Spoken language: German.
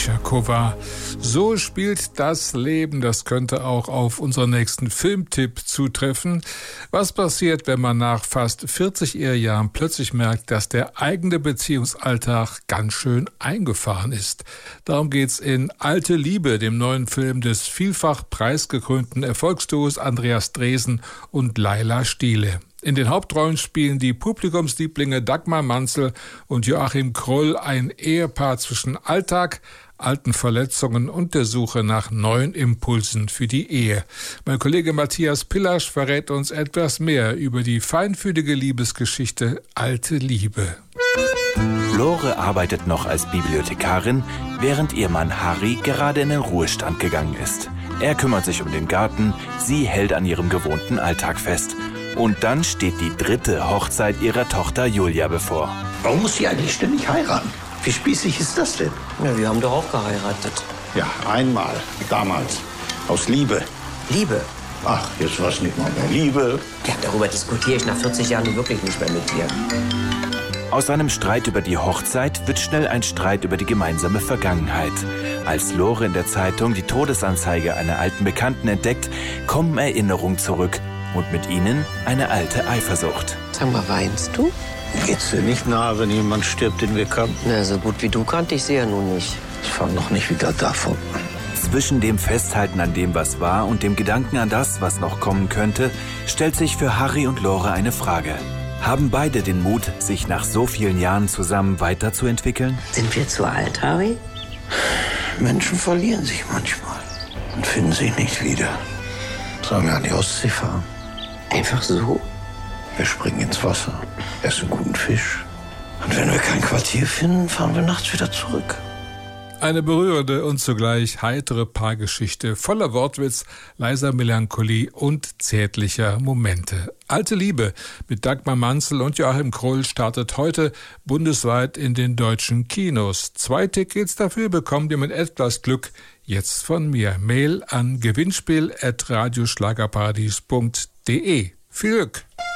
Tschechowa. So spielt das Leben. Das könnte auch auf unseren nächsten Filmtipp zutreffen. Was passiert, wenn man nach fast 40 Ehejahren plötzlich merkt, dass der eigene Beziehungsalltag ganz schön eingefahren ist? Darum geht's in Alte Liebe, dem neuen Film des vielfach preisgekrönten Erfolgsduos Andreas Dresen und Laila Stiele. In den Hauptrollen spielen die Publikumslieblinge Dagmar Manzel und Joachim Kroll ein Ehepaar zwischen Alltag, alten Verletzungen und der Suche nach neuen Impulsen für die Ehe. Mein Kollege Matthias Pillasch verrät uns etwas mehr über die feinfühlige Liebesgeschichte Alte Liebe. Lore arbeitet noch als Bibliothekarin, während ihr Mann Harry gerade in den Ruhestand gegangen ist. Er kümmert sich um den Garten, sie hält an ihrem gewohnten Alltag fest. Und dann steht die 3. Hochzeit ihrer Tochter Julia bevor. Warum muss sie eigentlich ständig heiraten? Wie spießig ist das denn? Ja, wir haben doch auch geheiratet. Ja, einmal, damals. Aus Liebe. Liebe? Ach, jetzt war's nicht mal mehr Liebe. Ja, darüber diskutiere ich nach 40 Jahren wirklich nicht mehr mit dir. Aus einem Streit über die Hochzeit wird schnell ein Streit über die gemeinsame Vergangenheit. Als Lore in der Zeitung die Todesanzeige einer alten Bekannten entdeckt, kommen Erinnerungen zurück. Und mit ihnen eine alte Eifersucht. Sag mal, weinst du? Geht's dir nicht nahe, wenn jemand stirbt, den wir kannten? Na, so gut wie du kannte ich sie ja nun nicht. Ich fang noch nicht wieder davon an. Zwischen dem Festhalten an dem, was war, und dem Gedanken an das, was noch kommen könnte, stellt sich für Harry und Lore eine Frage. Haben beide den Mut, sich nach so vielen Jahren zusammen weiterzuentwickeln? Sind wir zu alt, Harry? Menschen verlieren sich manchmal und finden sich nicht wieder. Sollen wir an die Ostsee fahren? Einfach so? Wir springen ins Wasser, essen guten Fisch. Und wenn wir kein Quartier finden, fahren wir nachts wieder zurück. Eine berührende und zugleich heitere Paargeschichte, voller Wortwitz, leiser Melancholie und zärtlicher Momente. Alte Liebe mit Dagmar Manzel und Joachim Kroll startet heute bundesweit in den deutschen Kinos. 2 Tickets dafür bekommt ihr mit etwas Glück jetzt von mir. Mail an gewinnspiel@radioschlagerparadies.de. Viel Glück!